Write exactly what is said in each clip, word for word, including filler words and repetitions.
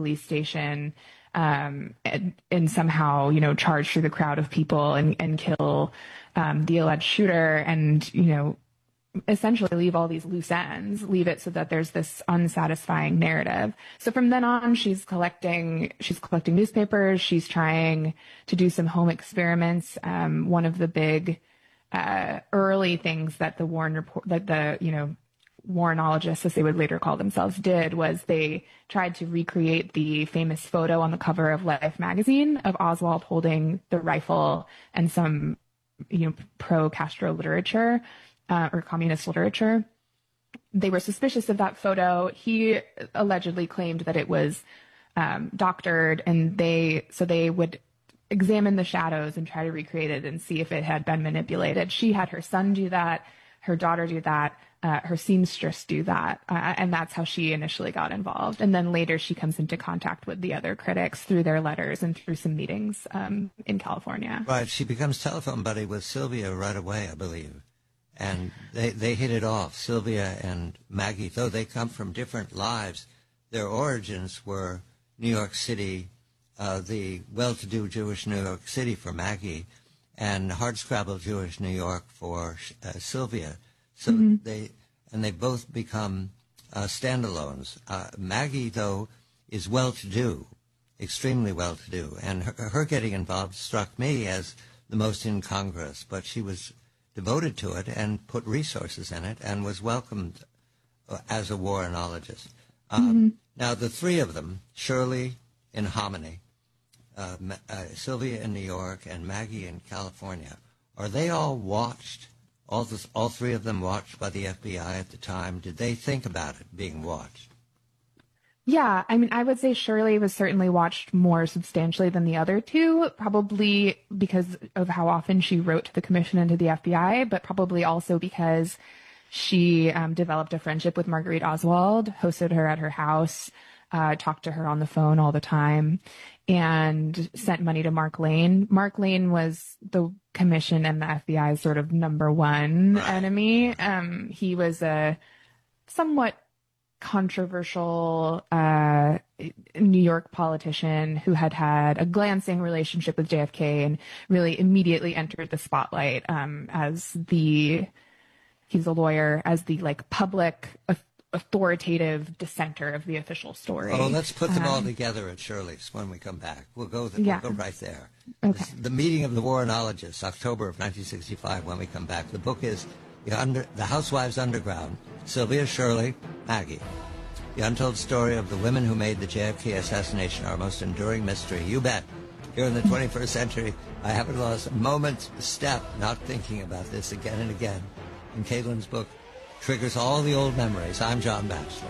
police station, um, and, and somehow, you know, charge through the crowd of people and, and kill um, the alleged shooter and, you know, essentially leave all these loose ends, leave it so that there's this unsatisfying narrative. So from then on, she's collecting, she's collecting newspapers. She's trying to do some home experiments. Um, one of the big uh, early things that the Warren report, that the, you know, Warrenologists, as they would later call themselves, did was they tried to recreate the famous photo on the cover of Life magazine of Oswald holding the rifle and some, you know, pro-Castro literature uh, or communist literature. They were suspicious of that photo. He allegedly claimed that it was um, doctored, and they so they would examine the shadows and try to recreate it and see if it had been manipulated. She had her son do that, her daughter do that. Uh, her seamstress do that, uh, and that's how she initially got involved. And then later she comes into contact with the other critics through their letters and through some meetings um, in California. Right. She becomes telephone buddy with Sylvia right away, I believe. And they, they hit it off, Sylvia and Maggie, though they come from different lives. Their origins were New York City, uh, the well-to-do Jewish New York City for Maggie, and hardscrabble Jewish New York for uh, Sylvia. So mm-hmm. they, and they both become uh, standalones. Uh, Maggie, though, is well-to-do, extremely well-to-do, and her, her getting involved struck me as the most incongruous, but she was devoted to it and put resources in it and was welcomed uh, as a Warrenologist. Um, mm-hmm. Now, the three of them, Shirley in Hominy, uh, uh, Sylvia in New York, and Maggie in California, are they all watched? All, this, all three of them watched by the F B I at the time. Did they think about it being watched? Yeah, I mean, I would say Shirley was certainly watched more substantially than the other two, probably because of how often she wrote to the commission and to the F B I, but probably also because she um, developed a friendship with Marguerite Oswald, hosted her at her house, uh, talked to her on the phone all the time, and sent money to Mark Lane. Mark Lane was the commission and the F B I's sort of number one right. enemy. Um, he was a somewhat controversial uh, New York politician who had had a glancing relationship with J F K and really immediately entered the spotlight um, as the, he's a lawyer, as the like public authoritative dissenter of the official story. Oh, let's put them um, all together at Shirley's when we come back. We'll go, th- yeah. we'll go right there. Okay. This, the meeting of the Warrenologists, October of nineteen sixty-five, when we come back. The book is The, Under- the Housewives Underground, Sylvia, Shirley, Maggie. The untold story of the women who made the J F K assassination our most enduring mystery. You bet. Here in the twenty-first century, I haven't lost a moment's step not thinking about this again and again. And Caitlin's book triggers all the old memories. I'm John Batchelor.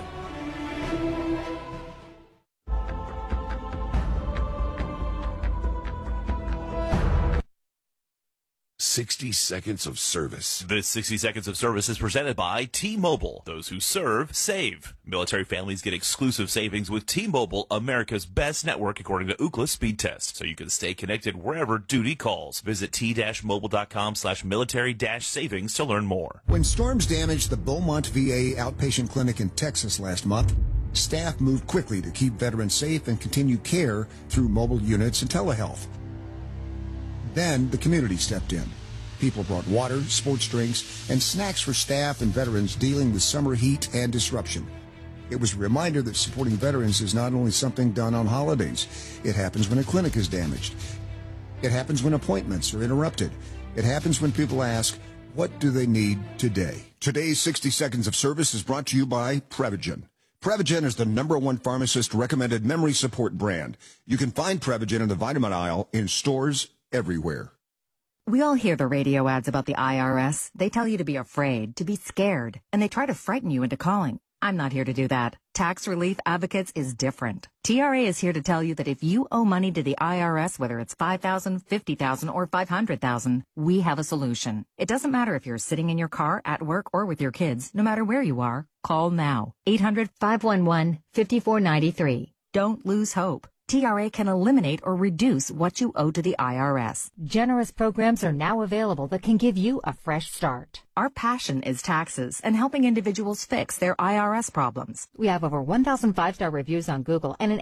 sixty seconds of service. This sixty seconds of service is presented by T-Mobile. Those who serve, save. Military families get exclusive savings with T-Mobile, America's best network according to Ookla speed test. So you can stay connected wherever duty calls. Visit t-mobile.com slash military dash savings to learn more. When storms damaged the Beaumont V A outpatient clinic in Texas last month, staff moved quickly to keep veterans safe and continue care through mobile units and telehealth. Then the community stepped in. People brought water, sports drinks, and snacks for staff and veterans dealing with summer heat and disruption. It was a reminder that supporting veterans is not only something done on holidays. It happens when a clinic is damaged. It happens when appointments are interrupted. It happens when people ask, what do they need today? Today's sixty seconds of service is brought to you by Prevagen. Prevagen is the number one pharmacist-recommended memory support brand. You can find Prevagen in the vitamin aisle in stores everywhere. We all hear the radio ads about the I R S. They tell you to be afraid, to be scared, and they try to frighten you into calling. I'm not here to do that. Tax Relief Advocates is different. T R A is here to tell you that if you owe money to the I R S, whether it's five thousand dollars, fifty thousand dollars, or five hundred thousand dollars, we have a solution. It doesn't matter if you're sitting in your car, at work, or with your kids. No matter where you are, call now. eight hundred, five one one, five four nine three. Don't lose hope. T R A can eliminate or reduce what you owe to the I R S. Generous programs are now available that can give you a fresh start. Our passion is taxes and helping individuals fix their I R S problems. We have over one thousand five-star reviews on Google and an A plus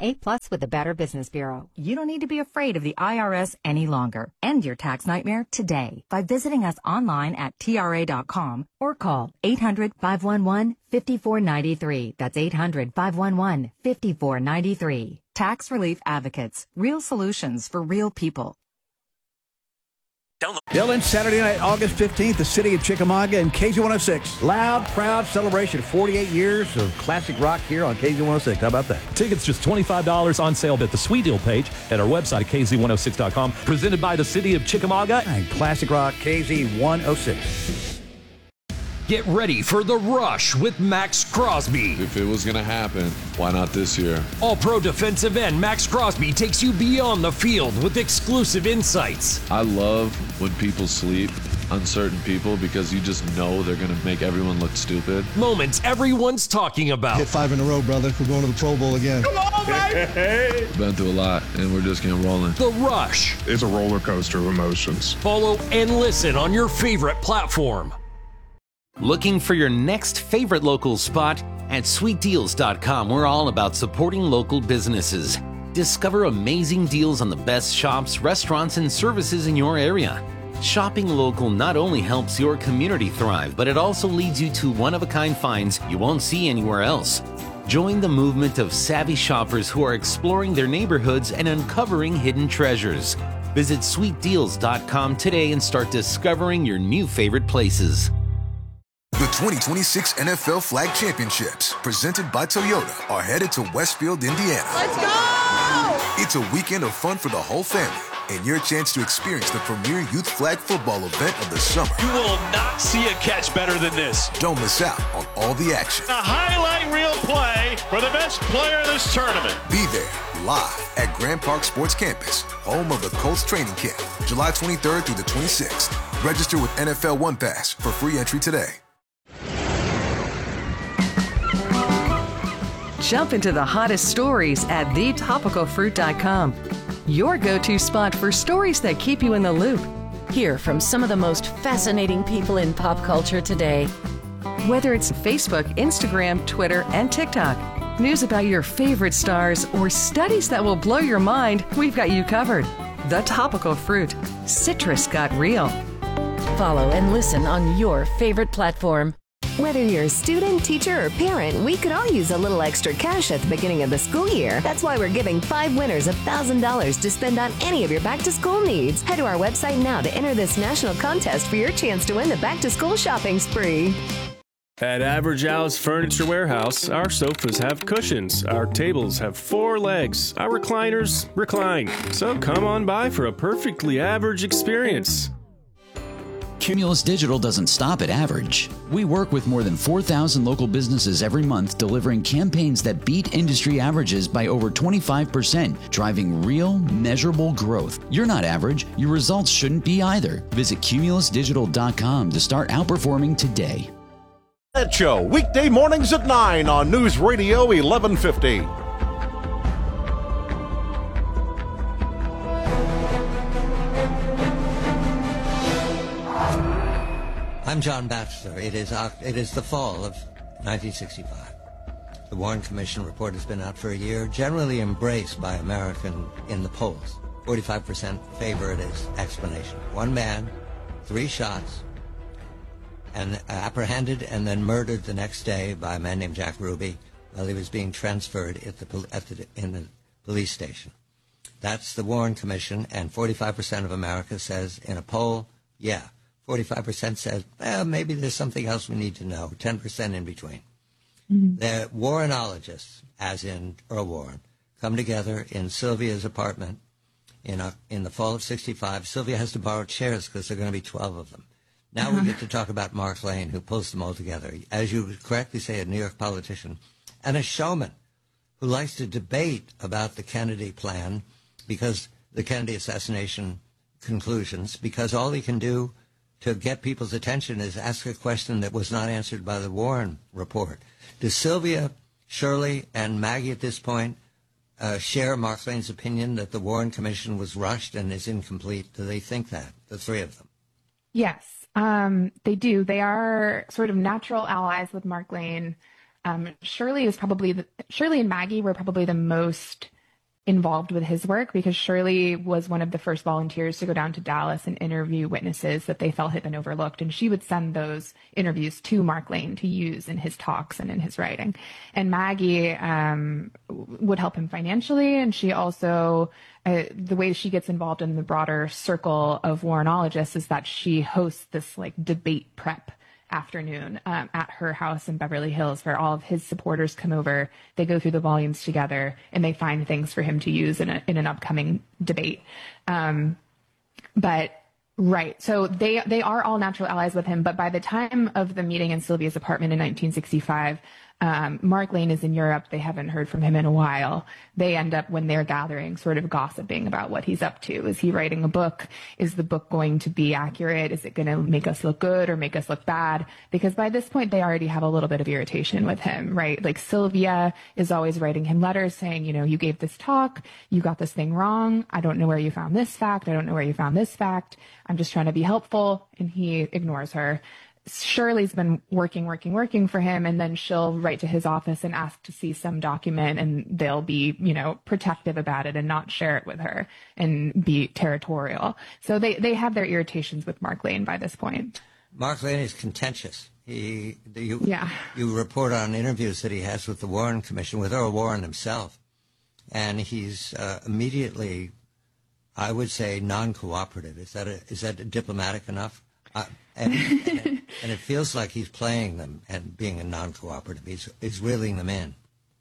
tax with the Better Business Bureau. You don't need to be afraid of the I R S any longer. End your tax nightmare today by visiting us online at T R A dot com or call eight hundred, five one one, five four nine three. That's eight hundred, five one one, five four nine three. Tax Relief Advocates. Real solutions for real people. Dylan, Saturday night, August fifteenth, the city of Chickamauga and K Z one oh six. Loud, proud celebration. forty-eight years of classic rock here on K Z one oh six. How about that? Tickets just twenty-five dollars on sale at the Sweet Deal page at our website at K Z one oh six dot com. Presented by the city of Chickamauga and classic rock K Z one oh six. Get ready for The Rush with Max Crosby. If it was going to happen, why not this year? All-pro defensive end Max Crosby takes you beyond the field with exclusive insights. I love when people sleep on certain people because you just know they're going to make everyone look stupid. Moments everyone's talking about. Hit five in a row, brother. We're going to the Pro Bowl again. Come on, baby! Been through a lot, and we're just getting rolling. The Rush. It's a roller coaster of emotions. Follow and listen on your favorite platform. Looking for your next favorite local spot? At sweet deals dot com, we're all about supporting local businesses. Discover amazing deals on the best shops, restaurants, and services in your area. Shopping local not only helps your community thrive, but it also leads you to one-of-a-kind finds you won't see anywhere else. Join the movement of savvy shoppers who are exploring their neighborhoods and uncovering hidden treasures. Visit sweet deals dot com today and start discovering your new favorite places. The twenty twenty-six N F L Flag Championships, presented by Toyota, are headed to Westfield, Indiana. Let's go! It's a weekend of fun for the whole family and your chance to experience the premier youth flag football event of the summer. You will not see a catch better than this. Don't miss out on all the action. A highlight reel play for the best player of this tournament. Be there live at Grand Park Sports Campus, home of the Colts training camp, July twenty-third through the twenty-sixth. Register with N F L One Pass for free entry today. Jump into the hottest stories at the topical fruit dot com. Your go-to spot for stories that keep you in the loop. Hear from some of the most fascinating people in pop culture today. Whether it's Facebook, Instagram, Twitter, and TikTok, news about your favorite stars, or studies that will blow your mind, we've got you covered. The Topical Fruit. Citrus got real. Follow and listen on your favorite platform. Whether you're a student, teacher, or parent, we could all use a little extra cash at the beginning of the school year. That's why we're giving five winners one thousand dollars to spend on any of your back-to-school needs. Head to our website now to enter this national contest for your chance to win the back-to-school shopping spree. At Average Al's Furniture Warehouse, our sofas have cushions, our tables have four legs, our recliners recline. So come on by for a perfectly average experience. Cumulus Digital doesn't stop at average. We work with more than four thousand local businesses every month, delivering campaigns that beat industry averages by over twenty-five percent, driving real, measurable growth. You're not average. Your results shouldn't be either. Visit cumulus digital dot com to start outperforming today. That show, weekday mornings at nine on News Radio eleven fifty. I'm John Batchelor. It is it is the fall of nineteen sixty-five. The Warren Commission report has been out for a year, generally embraced by Americans in the polls. forty-five percent favor its explanation. One man, three shots, and apprehended and then murdered the next day by a man named Jack Ruby while he was being transferred at the, at the, in the police station. That's the Warren Commission, and forty-five percent of America says in a poll, yeah. forty-five percent says, well, maybe there's something else we need to know. ten percent in between. Mm-hmm. The Warrenologists, as in Earl Warren, come together in Sylvia's apartment in, a, in the fall of sixty-five. Sylvia has to borrow chairs because there are going to be twelve of them. Now uh-huh. we get to talk about Mark Lane, who pulls them all together. As you correctly say, a New York politician and a showman who likes to debate about the Kennedy plan because the Kennedy assassination conclusions, because all he can do to get people's attention is ask a question that was not answered by the Warren report. Does Sylvia, Shirley, and Maggie at this point uh, share Mark Lane's opinion that the Warren Commission was rushed and is incomplete? Do they think that, the three of them? Yes, um, they do. They are sort of natural allies with Mark Lane. Um, Shirley is probably the, Shirley and Maggie were probably the most involved with his work, because Shirley was one of the first volunteers to go down to Dallas and interview witnesses that they felt had been overlooked. And she would send those interviews to Mark Lane to use in his talks and in his writing. And Maggie um, would help him financially. And she also, uh, the way she gets involved in the broader circle of Warrenologists is that she hosts this like debate prep afternoon um, at her house in Beverly Hills, where all of his supporters come over. They go through the volumes together and they find things for him to use in, a, in an upcoming debate. Um, but right, so they they are all natural allies with him. But by the time of the meeting in Sylvia's apartment in nineteen sixty-five, Um, Mark Lane is in Europe. They haven't heard from him in a while. They end up, when they're gathering, sort of gossiping about what he's up to. Is he writing a book? Is the book going to be accurate? Is it going to make us look good or make us look bad? Because by this point, they already have a little bit of irritation with him, right? Like Sylvia is always writing him letters saying, you know, you gave this talk, you got this thing wrong. I don't know where you found this fact. I don't know where you found this fact. I'm just trying to be helpful. And he ignores her. Shirley's been working, working, working for him, and then she'll write to his office and ask to see some document, and they'll be, you know, protective about it and not share it with her and be territorial. So they, they have their irritations with Mark Lane by this point. Mark Lane is contentious. He, you, yeah. you report on interviews that he has with the Warren Commission, with Earl Warren himself, and he's uh, immediately, I would say, non-cooperative. Is that a, is that diplomatic enough? Uh, and, and, it, and it feels like he's playing them and being a non-cooperative. He's, he's reeling them in.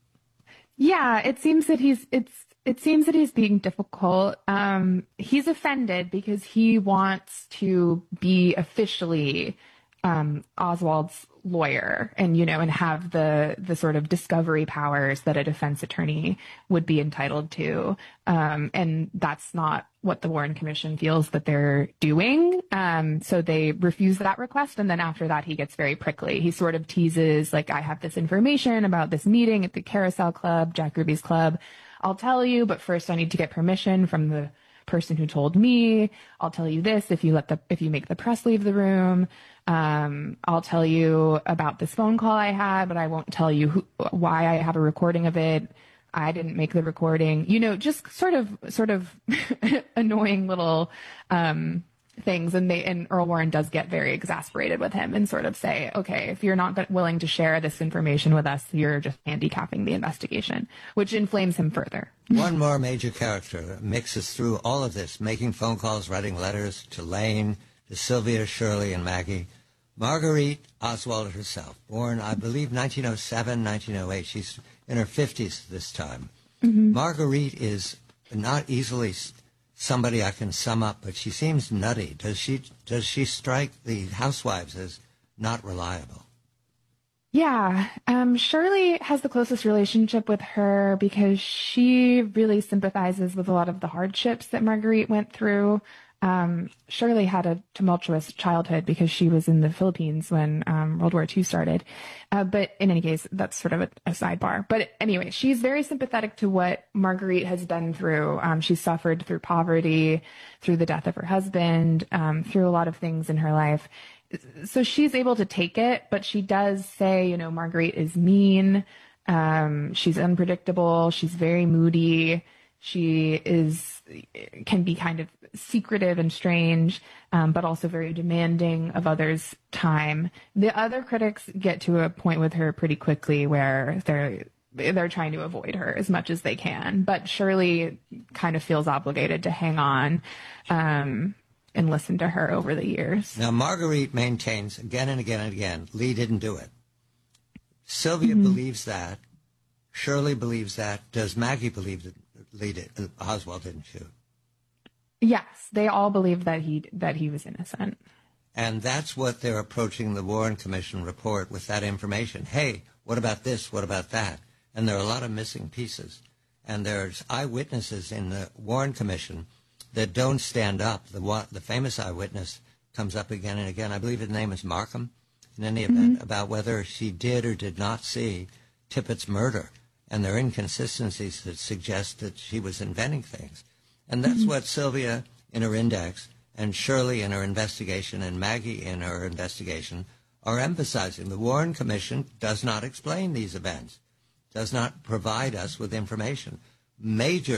Yeah, it seems that he's it's it seems that he's being difficult. Um, he's offended because he wants to be officially um, Oswald's lawyer, and you know, and have the the sort of discovery powers that a defense attorney would be entitled to. Um, and that's not what the Warren Commission feels that they're doing. Um, so they refuse that request. And then after that, he gets very prickly. He sort of teases, like, I have this information about this meeting at the Carousel Club, Jack Ruby's club. I'll tell you, but first I need to get permission from the person who told me. I'll tell you this if you let the if you make the press leave the room. Um, I'll tell you about this phone call I had, but I won't tell you who, why I have a recording of it. I didn't make the recording. You know, just sort of sort of annoying little um, things. And they and Earl Warren does get very exasperated with him and sort of say, okay, if you're not willing to share this information with us, you're just handicapping the investigation, which inflames him further. One more major character mixes through all of this, making phone calls, writing letters to Lane, to Sylvia, Shirley, and Maggie. Marguerite Oswald herself, born, I believe, nineteen oh seven, nineteen oh eight. She's in her fifties this time. Mm-hmm. Marguerite is not easily somebody I can sum up, but she seems nutty. Does she, does she strike the housewives as not reliable? Yeah, um, Shirley has the closest relationship with her because she really sympathizes with a lot of the hardships that Marguerite went through. Um, Shirley had a tumultuous childhood because she was in the Philippines when um, World War Two started. Uh, but in any case, that's sort of a, a sidebar. But anyway, she's very sympathetic to what Marguerite has been through. Um, she's suffered through poverty, through the death of her husband, um, through a lot of things in her life. So she's able to take it, but she does say, you know, Marguerite is mean. Um, she's unpredictable. She's very moody. She is can be kind of secretive and strange, um, but also very demanding of others' time. The other critics get to a point with her pretty quickly where they're they're trying to avoid her as much as they can. But Shirley kind of feels obligated to hang on um, and listen to her over the years. Now, Marguerite maintains again and again and again, Lee didn't do it. Sylvia mm-hmm. believes that. Shirley believes that. Does Maggie believe that Lee did, Oswald didn't shoot? Yes, they all believe that he that he was innocent. And that's what they're approaching the Warren Commission report with, that information. Hey, what about this? What about that? And there are a lot of missing pieces. And there's eyewitnesses in the Warren Commission that don't stand up. The the famous eyewitness comes up again and again. I believe his name is Markham, in any event, mm-hmm. about whether she did or did not see Tippett's murder. And there are inconsistencies that suggest that she was inventing things. And that's mm-hmm. what Sylvia in her index and Shirley in her investigation and Maggie in her investigation are emphasizing. The Warren Commission does not explain these events, does not provide us with information. Major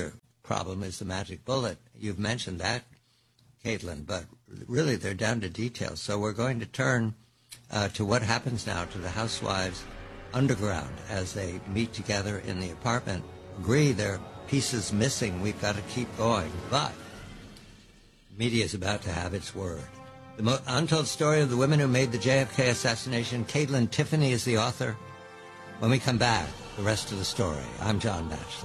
problem is the magic bullet. You've mentioned that, Caitlin, but really they're down to details. So we're going to turn uh, to what happens now to the housewives underground as they meet together in the apartment, agree there are pieces missing, we've got to keep going. But media is about to have its word. The mo- untold story of the women who made the J F K assassination. Caitlin Tiffany is the author. When we come back, the rest of the story. I'm John Batchelor.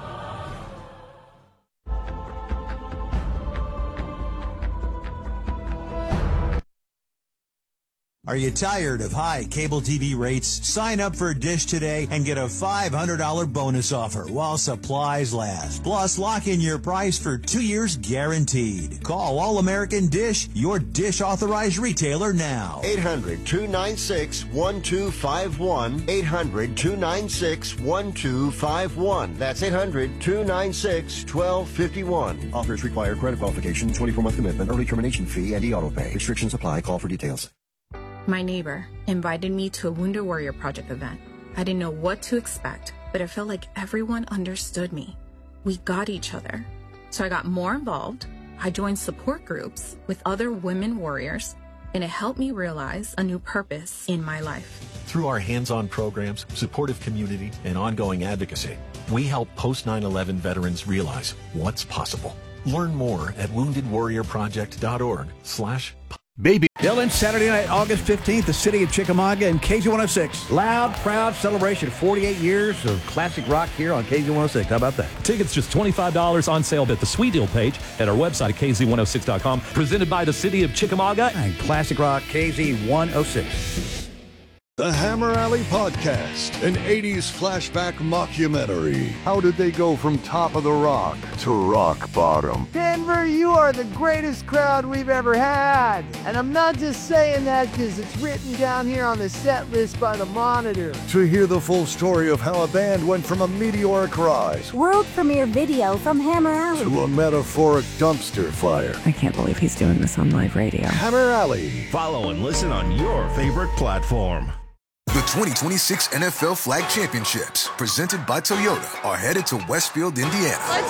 Are you tired of high cable T V rates? Sign up for Dish today and get a five hundred dollars bonus offer while supplies last. Plus, lock in your price for two years guaranteed. Call All-American Dish, your Dish authorized retailer now. eight hundred, two nine six, one two five one. eight hundred, two nine six, one two five one. That's eight hundred, two nine six, one two five one. Offers require credit qualification, twenty-four month commitment, early termination fee, and e-auto pay. Restrictions apply. Call for details. My neighbor invited me to a Wounded Warrior Project event. I didn't know what to expect, but it felt like everyone understood me. We got each other. So I got more involved. I joined support groups with other women warriors, and it helped me realize a new purpose in my life. Through our hands-on programs, supportive community, and ongoing advocacy, we help post nine eleven veterans realize what's possible. Learn more at wounded warrior project dot org slash Baby. Dylan, Saturday night, August fifteenth, the city of Chickamauga and K Z one oh six. Loud, proud celebration. forty-eight years of classic rock here on K Z one oh six. How about that? Tickets just twenty-five dollars on sale at the Sweet Deal page at our website at K Z one oh six dot com. Presented by the city of Chickamauga and classic rock K Z one oh six. The Hammer Alley Podcast, an eighties flashback mockumentary. How did they go from top of the rock to rock bottom? Denver, you are the greatest crowd we've ever had. And I'm not just saying that because it's written down here on the set list by the Monitor. To hear the full story of how a band went from a meteoric rise, world premiere video from Hammer Alley, to a metaphoric dumpster fire. I can't believe he's doing this on live radio. Hammer Alley. Follow and listen on your favorite platform. The twenty twenty-six N F L Flag Championships, presented by Toyota, are headed to Westfield, Indiana. Let's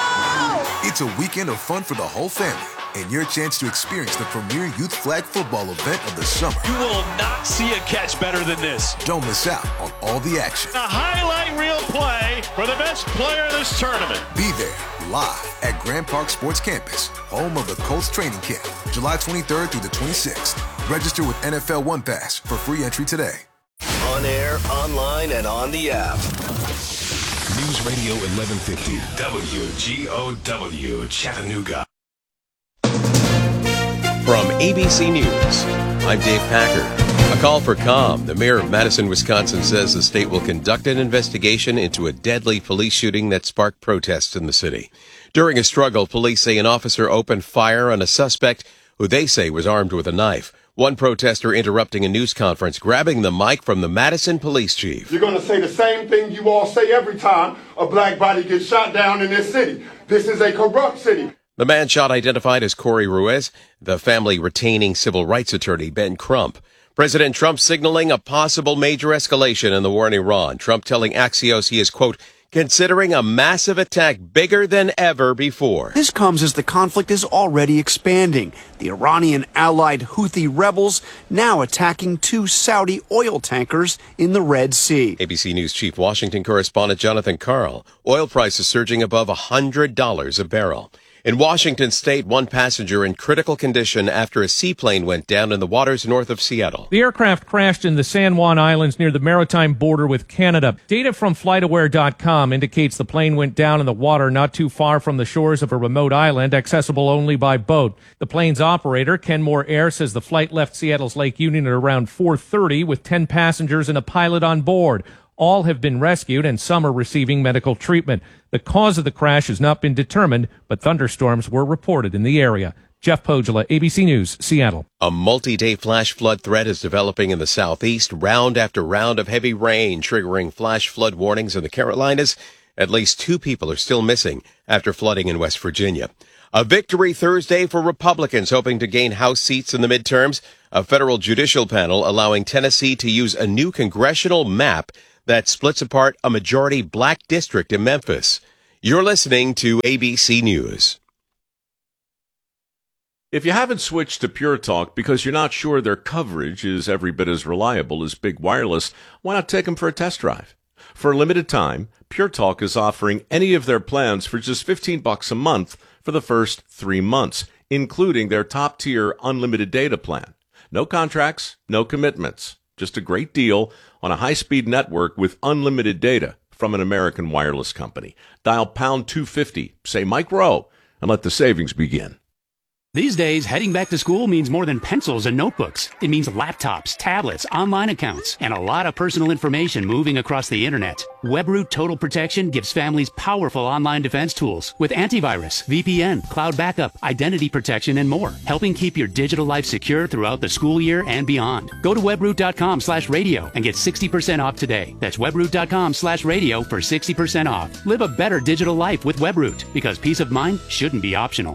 go! It's a weekend of fun for the whole family, and your chance to experience the premier youth flag football event of the summer. You will not see a catch better than this. Don't miss out on all the action. A highlight reel play for the best player of this tournament. Be there, live at Grand Park Sports Campus, home of the Colts training camp, July twenty-third through the twenty-sixth. Register with N F L One Pass for free entry today. On air, online, and on the app. News Radio eleven fifty, W G O W, Chattanooga. From A B C News, I'm Dave Packer. A call for calm. The mayor of Madison, Wisconsin says the state will conduct an investigation into a deadly police shooting that sparked protests in the city. During a struggle, police say an officer opened fire on a suspect who they say was armed with a knife. One protester interrupting a news conference, grabbing the mic from the Madison police chief. You're going to say the same thing you all say every time a black body gets shot down in this city. This is a corrupt city. The man shot identified as Corey Ruiz, the family retaining civil rights attorney Ben Crump. President Trump signaling a possible major escalation in the war in Iran. Trump telling Axios he is, quote, considering a massive attack bigger than ever before. This comes as the conflict is already expanding. The Iranian-allied Houthi rebels now attacking two Saudi oil tankers in the Red Sea. A B C News chief Washington correspondent Jonathan Karl. Oil prices surging above one hundred dollars a barrel. In Washington state, one passenger in critical condition after a seaplane went down in the waters north of Seattle. The aircraft crashed in the San Juan Islands near the maritime border with Canada. Data from flight aware dot com indicates the plane went down in the water not too far from the shores of a remote island, accessible only by boat. The plane's operator, Kenmore Air, says the flight left Seattle's Lake Union at around four thirty with ten passengers and a pilot on board. All have been rescued and some are receiving medical treatment. The cause of the crash has not been determined, but thunderstorms were reported in the area. Jeff Pogela, A B C News, Seattle. A multi-day flash flood threat is developing in the southeast, round after round of heavy rain triggering flash flood warnings in the Carolinas. At least two people are still missing after flooding in West Virginia. A victory Thursday for Republicans hoping to gain House seats in the midterms. A federal judicial panel allowing Tennessee to use a new congressional map that splits apart a majority black district in Memphis. You're listening to A B C News. If you haven't switched to Pure Talk because you're not sure their coverage is every bit as reliable as Big Wireless, why not take them for a test drive? For a limited time, Pure Talk is offering any of their plans for just fifteen bucks a month for the first three months, including their top-tier unlimited data plan. No contracts, no commitments, just a great deal on a high-speed network with unlimited data from an American wireless company. Dial pound two fifty, say Mike Rowe, and let the savings begin. These days, heading back to school means more than pencils and notebooks. It means laptops, tablets, online accounts, and a lot of personal information moving across the internet. WebRoot Total Protection gives families powerful online defense tools with antivirus, V P N, cloud backup, identity protection, and more, helping keep your digital life secure throughout the school year and beyond. Go to webroot.com slash radio and get sixty percent off today. That's webroot.com slash radio for sixty percent off. Live a better digital life with WebRoot, because peace of mind shouldn't be optional.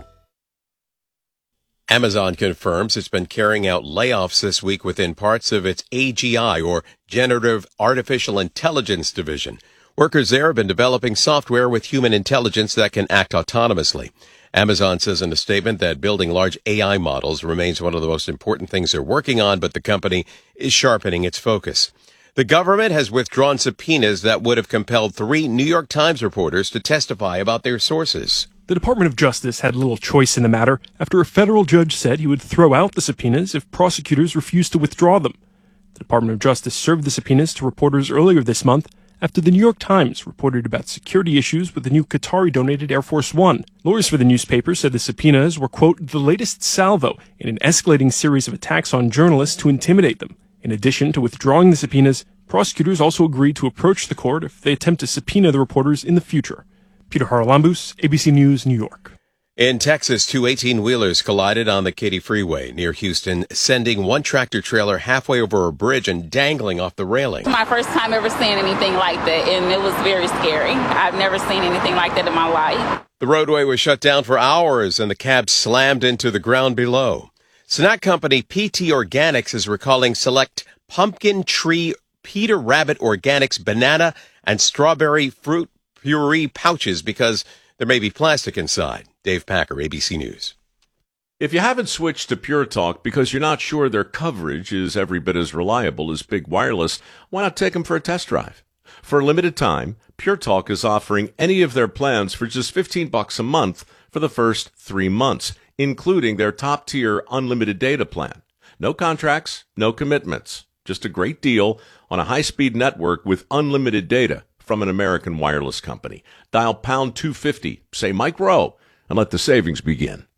Amazon confirms it's been carrying out layoffs this week within parts of its A G I, or Generative Artificial Intelligence division. Workers there have been developing software with human intelligence that can act autonomously. Amazon says in a statement that building large A I models remains one of the most important things they're working on, but the company is sharpening its focus. The government has withdrawn subpoenas that would have compelled three New York Times reporters to testify about their sources. The Department of Justice had little choice in the matter after a federal judge said he would throw out the subpoenas if prosecutors refused to withdraw them. The Department of Justice served the subpoenas to reporters earlier this month after the New York Times reported about security issues with the new Qatari-donated Air Force One. Lawyers for the newspaper said the subpoenas were, quote, the latest salvo in an escalating series of attacks on journalists to intimidate them. In addition to withdrawing the subpoenas, prosecutors also agreed to approach the court if they attempt to subpoena the reporters in the future. Peter Haralambous, A B C News, New York. In Texas, two eighteen-wheelers collided on the Katy Freeway near Houston, sending one tractor-trailer halfway over a bridge and dangling off the railing. My first time ever seeing anything like that, and it was very scary. I've never seen anything like that in my life. The roadway was shut down for hours, and the cab slammed into the ground below. Snack company P T Organics is recalling select Pumpkin Tree Peter Rabbit Organics banana and strawberry fruit puree pouches because there may be plastic inside. Dave Packer, A B C News. If you haven't switched to Pure Talk because you're not sure their coverage is every bit as reliable as Big Wireless, why not take them for a test drive? For a limited time, Pure Talk is offering any of their plans for just fifteen bucks a month for the first three months, including their top-tier unlimited data plan. No contracts, no commitments, just a great deal on a high-speed network with unlimited data from an American wireless company. Dial pound two fifty, say Mike Rowe, and let the savings begin.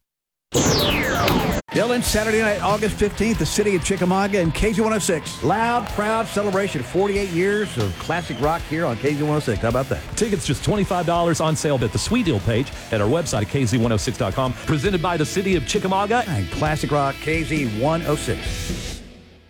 Dylan, Saturday night, August fifteenth, the city of Chickamauga and K Z one oh six. Loud, proud celebration. forty-eight years of classic rock here on K Z one oh six. How about that? Tickets just twenty-five dollars on sale at the Sweet Deal page at our website at K Z one oh six dot com. Presented by the city of Chickamauga and classic rock K Z one oh six.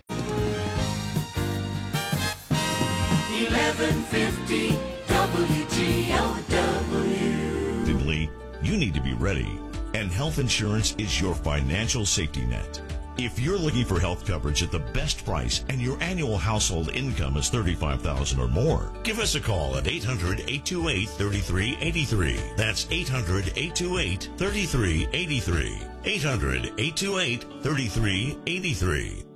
eleven fifty W G O W. Lee, you need to be ready, and health insurance is your financial safety net. If you're looking for health coverage at the best price and your annual household income is thirty-five thousand dollars or more, give us a call at eight hundred, eight two eight, three three eight three. That's eight hundred, eight two eight, three three eight three. eight hundred, eight two eight, three three eight three.